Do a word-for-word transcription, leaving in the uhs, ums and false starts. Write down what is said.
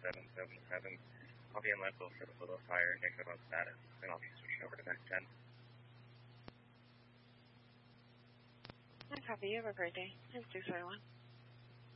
seven seven seven. I'll be in local for the little fire negative on status, and I'll be switching over to Mac ten. I copy. You have a great day. It's two seven one.